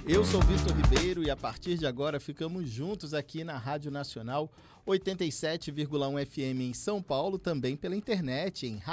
Eu sou Vitor Ribeiro e a partir de agora ficamos juntos aqui na Rádio Nacional 87,1 FM em São Paulo, também pela internet em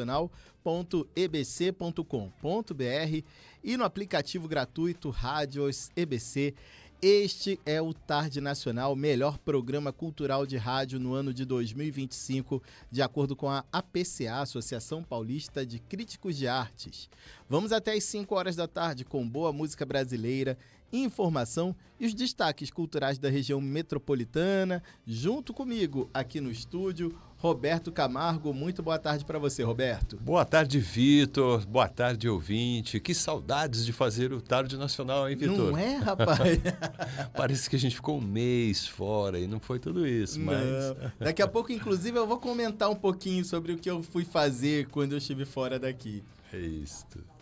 radionacional.ebc.com.br e no aplicativo gratuito Rádios EBC. Este é o Tarde Nacional, melhor programa cultural de rádio no ano de 2025, de acordo com a APCA, Associação Paulista de Críticos de Artes. Vamos até às 5 horas da tarde com boa música brasileira, informação e os destaques culturais da região metropolitana. Junto comigo, aqui no estúdio, Roberto Camargo. Muito boa tarde para você, Roberto. Boa tarde, Vitor. Boa tarde, ouvinte. Que saudades de fazer o Tarde Nacional, hein, Vitor? Não é, rapaz? Parece que a gente ficou um mês fora e não foi tudo isso, mas... Não. Daqui a pouco, inclusive, eu vou comentar um pouquinho sobre o que eu fui fazer quando eu estive fora daqui. É isso.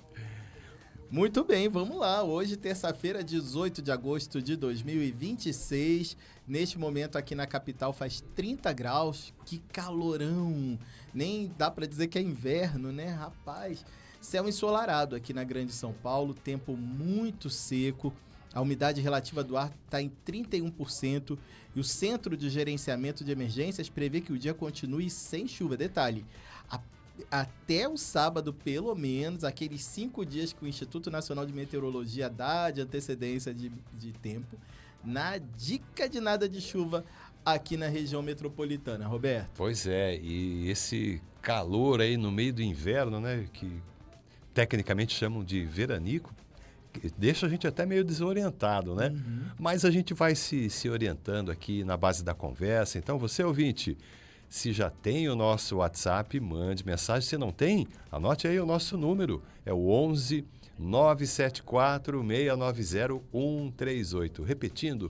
Muito bem, vamos lá. Hoje, terça-feira, 18 de agosto de 2026. Neste momento aqui na capital faz 30 graus. Que calorão! Nem dá para dizer que é inverno, né, rapaz? Céu ensolarado aqui na Grande São Paulo, tempo muito seco. A umidade relativa do ar está em 31% e o Centro de Gerenciamento de Emergências prevê que o dia continue sem chuva. Detalhe, até o sábado, pelo menos, aqueles 5 dias que o Instituto Nacional de Meteorologia dá de antecedência de tempo, na dica de nada de chuva aqui na região metropolitana, Roberto. Pois é, e esse calor aí no meio do inverno, né, que tecnicamente chamam de veranico, deixa a gente até meio desorientado, né? Uhum. Mas a gente vai se orientando aqui na base da conversa. Então, você, ouvinte, se já tem o nosso WhatsApp, mande mensagem. Se não tem, anote aí o nosso número. É o 11 974 690 138. Repetindo,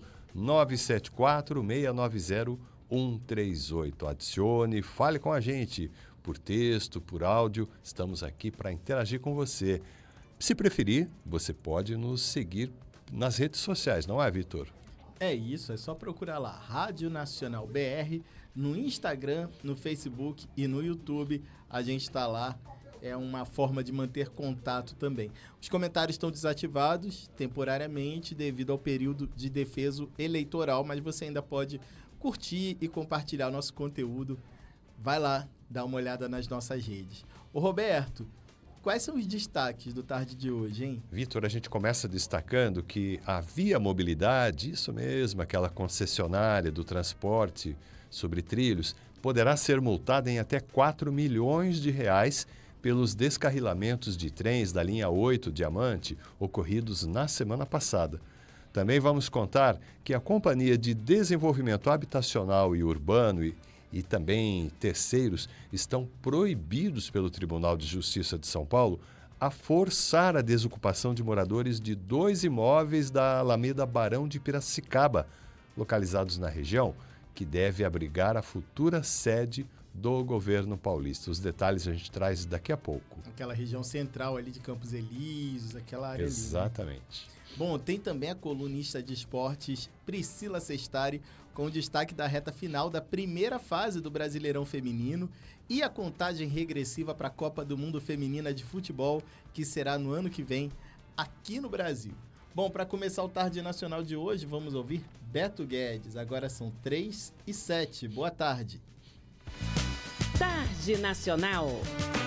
974 690 138. Adicione, fale com a gente por texto, por áudio. Estamos aqui para interagir com você. Se preferir, você pode nos seguir nas redes sociais, não é, Vitor? É isso, é só procurar lá, Rádio Nacional BR, no Instagram, no Facebook e no YouTube. A gente está lá, é uma forma de manter contato também. Os comentários estão desativados temporariamente devido ao período de defeso eleitoral, mas você ainda pode curtir e compartilhar o nosso conteúdo. Vai lá, dá uma olhada nas nossas redes. Ô Roberto, quais são os destaques do Tarde de hoje, hein? Vitor, a gente começa destacando que a Via Mobilidade, isso mesmo, aquela concessionária do transporte sobre trilhos, poderá ser multada em até 4 milhões de reais pelos descarrilamentos de trens da linha 8 Diamante ocorridos na semana passada. Também vamos contar que a Companhia de Desenvolvimento Habitacional e Urbano e também terceiros estão proibidos pelo Tribunal de Justiça de São Paulo a forçar a desocupação de moradores de 2 imóveis da Alameda Barão de Piracicaba, localizados na região, que deve abrigar a futura sede do governo paulista. Os detalhes a gente traz daqui a pouco. Aquela região central ali de Campos Elíseos, aquela área. Exatamente. Ali, né? Bom, tem também a colunista de esportes Priscila Sestari, com destaque da reta final da primeira fase do Brasileirão Feminino e a contagem regressiva para a Copa do Mundo Feminina de Futebol, que será no ano que vem aqui no Brasil. Bom, para começar o Tarde Nacional de hoje, vamos ouvir Beto Guedes. Agora são 3h07. Boa tarde. Tarde Nacional.